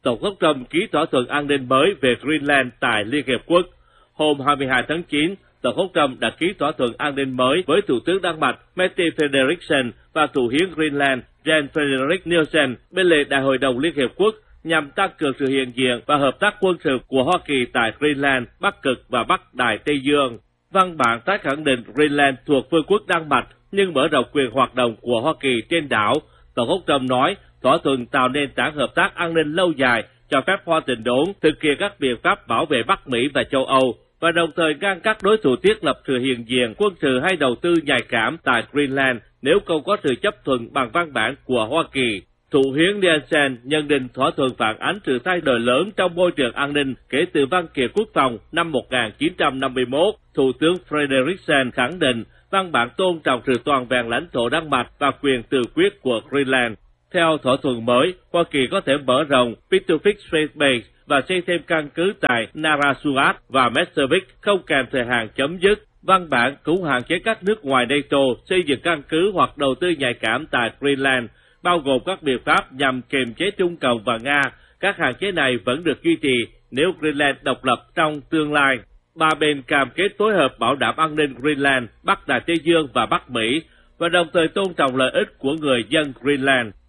Tổng thống Trump ký thỏa thuận an ninh mới về Greenland tại Liên Hiệp Quốc. Hôm 22 tháng 9, Tổng thống Trump đã ký thỏa thuận an ninh mới với Thủ tướng Đan Mạch Mette Frederiksen và Thủ hiến Greenland Jens Frederik Nielsen bên lề Đại hội đồng Liên Hiệp Quốc nhằm tăng cường sự hiện diện và hợp tác quân sự của Hoa Kỳ tại Greenland, Bắc Cực và Bắc Đại Tây Dương. Văn bản tái khẳng định Greenland thuộc Vương quốc Đan Mạch nhưng mở rộng quyền hoạt động của Hoa Kỳ trên đảo. Tổng thống Trump nói thỏa thuận tạo nền tảng hợp tác an ninh lâu dài, cho phép Hoa Tình đốn thực hiện các biện pháp bảo vệ Bắc Mỹ và châu Âu, và đồng thời ngăn các đối thủ thiết lập sự hiện diện quân sự hay đầu tư nhạy cảm tại Greenland nếu không có sự chấp thuận bằng văn bản của Hoa Kỳ. Thủ hiến Nielsen nhận định thỏa thuận phản ánh sự thay đổi lớn trong môi trường an ninh kể từ văn kiện quốc phòng năm 1951. Thủ tướng Frederiksen khẳng định văn bản tôn trọng sự toàn vẹn lãnh thổ Đan Mạch và quyền tự quyết của Greenland. Theo thỏa thuận mới, Hoa Kỳ có thể mở rộng Pituffik Space Base và xây thêm căn cứ tại Narasuat và Messervik không kèm thời hạn chấm dứt. Văn bản cũng hạn chế các nước ngoài NATO xây dựng căn cứ hoặc đầu tư nhạy cảm tại Greenland, bao gồm các biện pháp nhằm kiềm chế Trung Cộng và Nga. Các hạn chế này vẫn được duy trì nếu Greenland độc lập trong tương lai. Ba bên cam kết phối hợp bảo đảm an ninh Greenland, Bắc Đại Tây Dương và Bắc Mỹ, và đồng thời tôn trọng lợi ích của người dân Greenland.